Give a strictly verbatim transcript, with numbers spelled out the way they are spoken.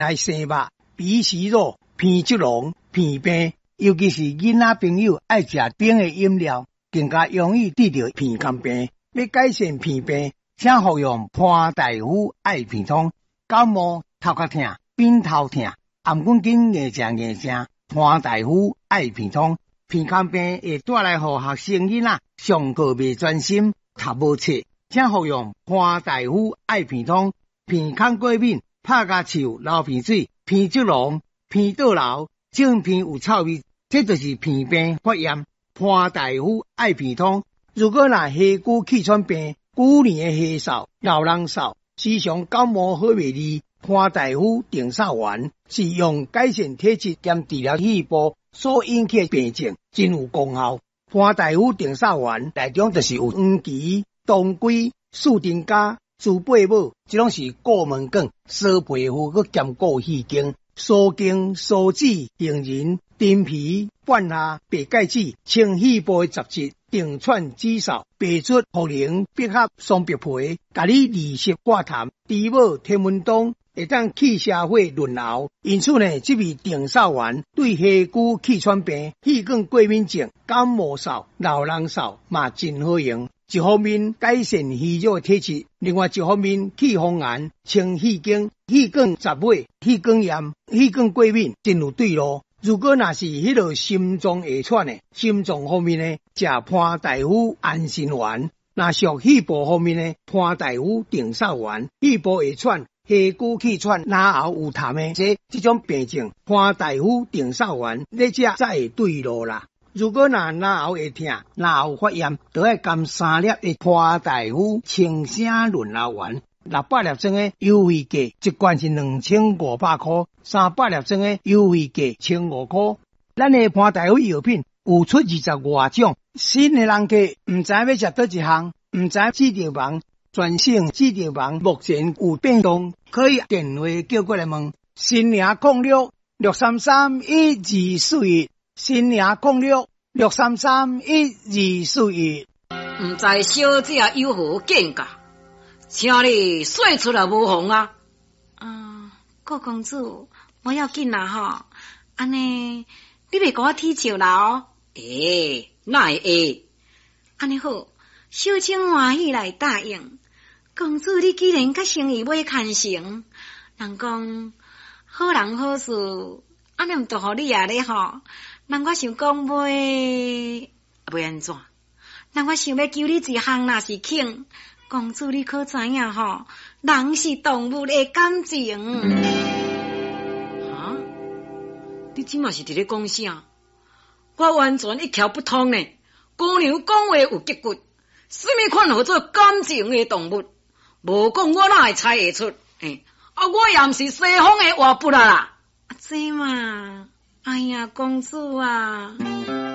来生肉、鼻息肉、鼻积脓、鼻病，尤其是囡仔朋友爱食冰的饮料，更加容易得到鼻腔病。要改善鼻病，请服用潘大夫爱鼻通。感冒、头壳痛、扁头痛、颔管筋硬正硬正，潘大夫爱鼻通。鼻腔病会带来互学生囡仔上课袂专心，读无册，请服用潘大夫爱鼻通。鼻腔过敏、拍牙臭、流鼻水、鼻积脓、鼻倒流、正鼻有臭味，这就是鼻病发炎。潘大夫爱鼻通。如果若下骨气喘病、久年的下扫、老人扫，时常感冒好袂利，潘大夫定扫丸是用改善体质兼治疗气部所引起的病症，真有功效。潘大夫定扫丸内中就是有黄芪、当归、四丁加、猪背母，这种是过门梗、烧皮肤佮兼顾气经、疏经、疏脂、杏仁、陈皮、半夏、白芥子、清气部的杂质。定串指扫，排出茯苓、百合、松柏皮，甲你利湿化痰，猪母天文冬会当去社会润喉。因此呢，这味定扫丸对下骨气喘病、气管过敏症、感冒扫、老人扫嘛真好用。一方面改善虚弱体质，另外一方面去风寒、清气经、气管杂味、气管炎、气管过敏真有对路。如果若是迄个心脏会喘的，心脏方面呢，食潘大夫安心丸；若属肺部方面呢，潘大夫定扫丸。肺部会喘、下骨气喘、咽喉有痰的这这种病症，潘大夫定扫丸，你这才会对路啦。如果若咽喉会痛、咽喉发炎，就要含三粒的潘大夫清声润喉丸。六百粒装的优惠价，一罐是两千五百块；三百粒装的优惠价千五块。咱的潘大夫药品有出二十外种，新的人客唔知要食叨一项，唔知指定房专省指定房目前有变动，可以电话叫过来问。新营控六六三三一二四一，新营控六六三三一二四一。 唔知小姐有何见解？请你说出来无妨啊！ 啊，顾公主，不要紧啦吼，安尼你袂甲我踢笑啦哦？ 诶，哪会会？ 安尼好，小青欢喜来答应。公主，你既然甲生意要牵成，人讲好人好事，安尼毋都互你也咧吼？人我想讲袂袂安怎？人我想要求你一项，若是肯。公主，你可知影吼？人是动物的感情。 啊！你即嘛是伫咧讲啥？我完全一窍不通呢。姑娘讲话有结骨，什么款叫做感情的动物？无讲我哪会猜会出？诶，啊，我也毋是西方的话不啦啦。 这嘛，哎呀，公主啊！